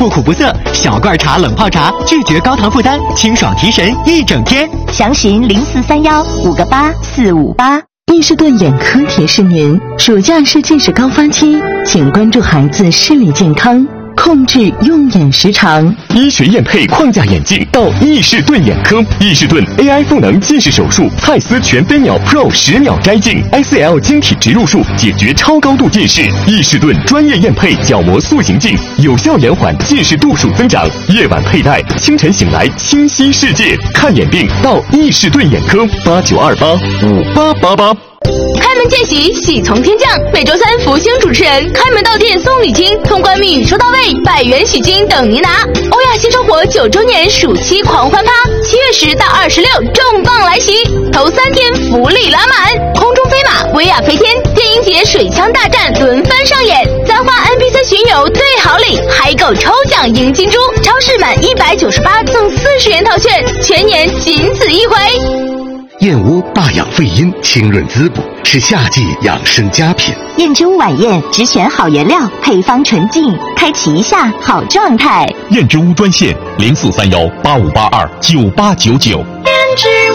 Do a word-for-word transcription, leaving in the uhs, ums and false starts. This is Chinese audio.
不苦不涩，小罐茶、冷泡茶，拒绝高糖负担，清爽提神一整天。 详询零四三幺五个八四五八。 伊士顿眼科提示您：暑假是近视高发期，请关注孩子视力健康，控制用眼时长。 医学验配框架眼镜到伊士顿眼科，伊士顿 A I 赋能近视手术，蔡司全飞秒 Pro 十秒摘镜 ，S L 晶体植入术解决超高度近视。伊士顿专业验配角膜塑形镜，有效延缓近视度数增长。夜晚佩戴，清晨醒来清晰世界。看眼病到伊士顿眼科，八九二八五八八八。 开门见喜，喜从天降。每周三，福星主持人开门到店送礼金，通关密语收到位，百元喜金等您拿。欧亚新生活九周年暑期狂欢趴，七月十到二十六重磅来袭，头三天福利拉满，空中飞马、威亚飞天、电音节水枪大战轮番上演，簪花 N P C 巡游最好礼，嗨购抽奖赢金猪，超市满一百九十八赠四十元套券，全年仅此一回。 燕窝大养肺阴，清润滋补，是夏季养生佳品。 燕之屋晚宴只选好原料，配方纯净，开启一下好状态。 燕之屋专线零四三幺八五八二九八九九。燕之